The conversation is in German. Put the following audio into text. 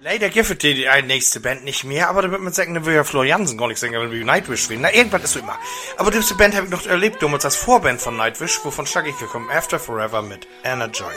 Nee, der gibt die nächste Band nicht mehr, aber da wird man sagen, da will ja Flor Jansen gar nicht singen, wenn wir Nightwish spielen. Na, irgendwann ist so immer. Aber diese Band habe ich noch erlebt, damals als Vorband von Nightwish, wovon schlag ich gekommen, After Forever mit Energize.